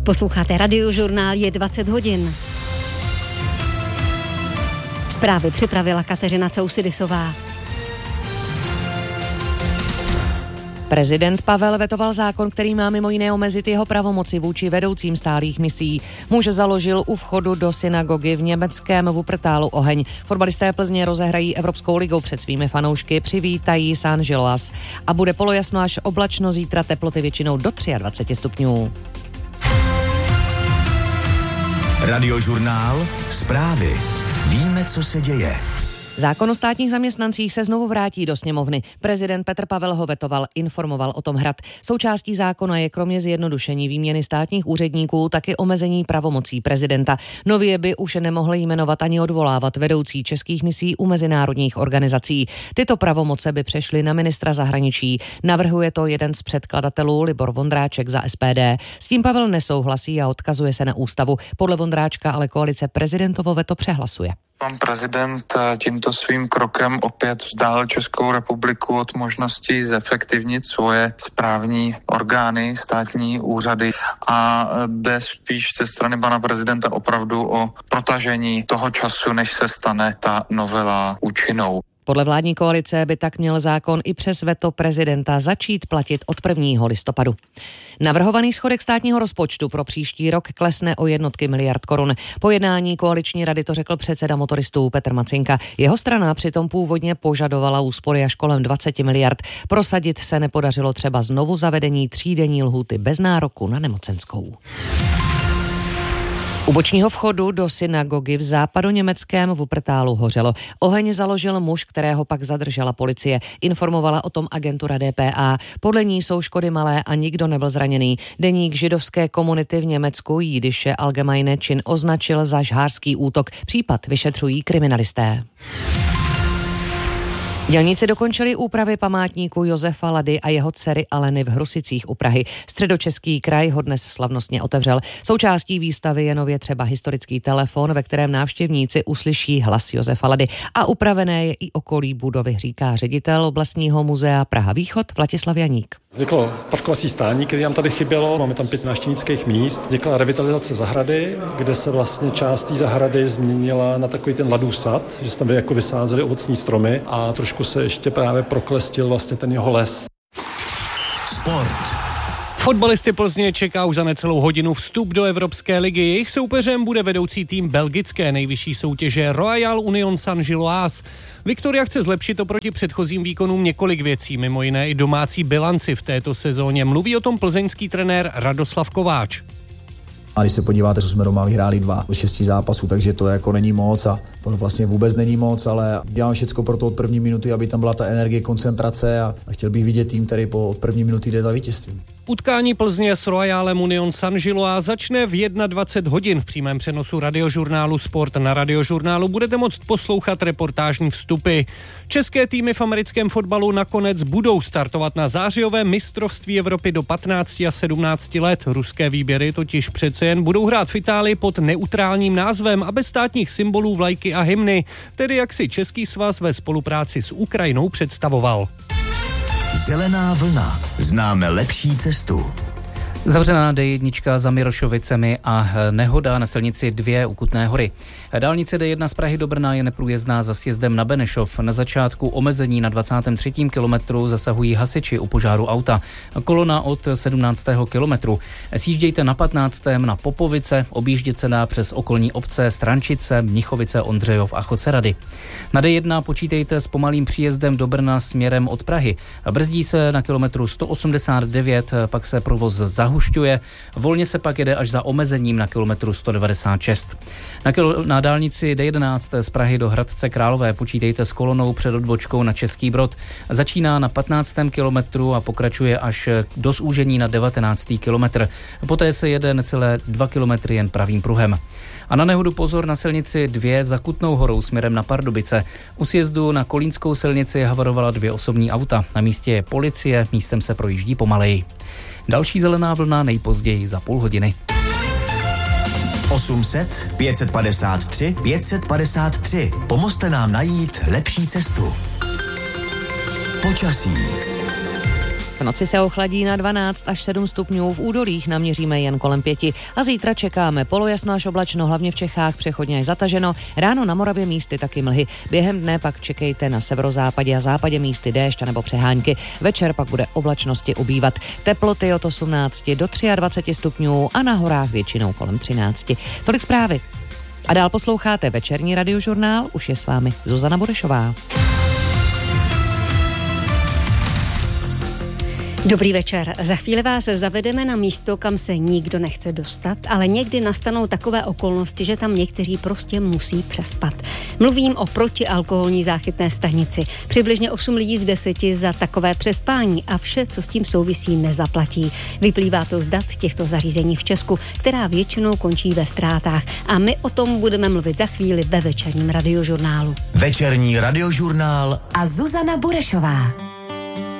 Posloucháte Radiožurnál, je 20 hodin. Zprávy připravila Kateřina Cousidisová. Prezident Pavel vetoval zákon, který má mimo jiné omezit jeho pravomoci vůči vedoucím stálých misí. Muž založil u vchodu do synagogy v německém Wuppertalu oheň. Fotbalisté Plzně rozehrají Evropskou ligou před svými fanoušky, přivítají Saint-Gilloise a bude polojasno až oblačno, zítra teploty většinou do 23 stupňů. Radiožurnál, zprávy. Víme, co se děje. Zákon o státních zaměstnancích se znovu vrátí do sněmovny. Prezident Petr Pavel ho vetoval, informoval o tom Hrad. Součástí zákona je kromě zjednodušení výměny státních úředníků taky omezení pravomocí prezidenta. Nově by už nemohl jmenovat ani odvolávat vedoucí českých misí u mezinárodních organizací. Tyto pravomoce by přešly na ministra zahraničí. Navrhuje to jeden z předkladatelů, Libor Vondráček za SPD. S tím Pavel nesouhlasí a odkazuje se na ústavu. Podle Vondráčka ale koalice prezidentovo veto přehlasuje. Pan prezident tímto svým krokem opět vzdál Českou republiku od možnosti zefektivnit svoje správní orgány, státní úřady a jde spíš ze strany pana prezidenta opravdu o protažení toho času, než se stane ta novela účinnou. Podle vládní koalice by tak měl zákon i přes veto prezidenta začít platit od 1. listopadu. Navrhovaný schodek státního rozpočtu pro příští rok klesne o jednotky miliard korun. Po jednání koaliční rady to řekl předseda motoristů Petr Macinka. Jeho strana přitom původně požadovala úspory až kolem 20 miliard. Prosadit se nepodařilo třeba znovu zavedení 3denní lhůty bez nároku na nemocenskou. U bočního vchodu do synagogy v západoněmeckém Wuppertalu hořelo. Oheň založil muž, kterého pak zadržela policie. Informovala o tom agentura DPA. Podle ní jsou škody malé a nikdo nebyl zraněný. Deník židovské komunity v Německu Jüdische Allgemeine čin označil za žhářský útok. Případ vyšetřují kriminalisté. Dělníci dokončili úpravy památníku Josefa Lady a jeho dcery Aleny v Hrusicích u Prahy. Středočeský kraj ho dnes slavnostně otevřel. Součástí výstavy je nově třeba historický telefon, ve kterém návštěvníci uslyší hlas Josefa Lady. A upravené je i okolí budovy, říká ředitel oblastního muzea Praha Východ Vladislav Janík. Vzniklo parkovací stání, které nám tady chybělo. Máme tam 5 návštěvnických míst. Vznikla revitalizace zahrady, kde se vlastně část té zahrady změnila na takový ten Ladův sad, že se tam jako vysázely ovocní stromy a trošku se ještě právě proklestil vlastně ten jeho les. Sport. Fotbalisty Plzně čeká už za necelou hodinu vstup do Evropské ligy. Jejich soupeřem bude vedoucí tým belgické nejvyšší soutěže Royal Union Saint-Gilloise. Viktoria chce zlepšit oproti předchozím výkonům několik věcí, mimo jiné i domácí bilanci v této sezóně. Mluví o tom plzeňský trenér Radoslav Kováč. A když se podíváte, co jsme doma vyhráli 2 z 6 zápasů, takže to jako není moc a to vlastně vůbec není moc, ale dělám všecko pro to od první minuty, aby tam byla ta energie, koncentrace a chtěl bych vidět tým, který od první minuty jde za vítězstvím. Utkání Plzně s Royalem Union Saint-Gilloise začne v 21 hodin v přímém přenosu Radiožurnálu Sport. Na Radiožurnálu budete moct poslouchat reportážní vstupy. České týmy v americkém fotbalu nakonec budou startovat na zářijovém mistrovství Evropy do 15 a 17 let. Ruské výběry totiž přece jen budou hrát v Itálii pod neutrálním názvem a bez státních symbolů, vlajky a hymny, tedy jak si Český svaz ve spolupráci s Ukrajinou představoval. Zelená vlna. Známe lepší cestu. Zavřená D1 za Mirošovicemi a nehoda na silnici 2 u Kutné Hory. Dálnice D1 z Prahy do Brna je neprůjezdná za sjezdem na Benešov. Na začátku omezení na 23. kilometru zasahují hasiči u požáru auta. Kolona od 17. kilometru. Sjíždějte na 15. na Popovice, objíždět se dá přes okolní obce Strančice, Mnichovice, Ondřejov a Chocerady. Na D1 počítejte s pomalým příjezdem do Brna směrem od Prahy. Brzdí se na kilometru 189, pak se provoz zahušťuje, volně se pak jede až za omezením na kilometru 196. Na dálnici D11 z Prahy do Hradce Králové počítejte s kolonou před odbočkou na Český Brod. Začíná na 15. kilometru a pokračuje až do zúžení na 19. kilometr. Poté se jede necelé 2 kilometry jen pravým pruhem. A na nehodu pozor na silnici 2 za Kutnou Horou směrem na Pardubice. U sjezdu na Kolínskou silnici havarovala 2 osobní auta. Na místě je policie, místem se projíždí pomaleji. Další zelená vlna nejpozději za půl hodiny. 800 553 553. Pomozte nám najít lepší cestu. Počasí. V noci se ochladí na 12 až 7 stupňů, v údolích naměříme jen kolem 5 a zítra čekáme polojasno až oblačno, hlavně v Čechách přechodně až zataženo, ráno na Moravě místy taky mlhy. Během dne pak čekejte na severozápadě a západě místy déšť nebo přehánky. Večer pak bude oblačnosti ubývat. Teploty od 18 do 23 stupňů a na horách většinou kolem 13. Tolik zprávy. A dál posloucháte večerní radiožurnál, už je s vámi Zuzana Burešová. Dobrý večer. Za chvíli vás zavedeme na místo, kam se nikdo nechce dostat, ale někdy nastanou takové okolnosti, že tam někteří prostě musí přespat. Mluvím o protialkoholní záchytné stanici. Přibližně 8 lidí z 10 za takové přespání a vše, co s tím souvisí, nezaplatí. Vyplývá to z dat těchto zařízení v Česku, která většinou končí ve ztrátách. A my o tom budeme mluvit za chvíli ve večerním radiožurnálu. Večerní radiožurnál a Zuzana Burešová.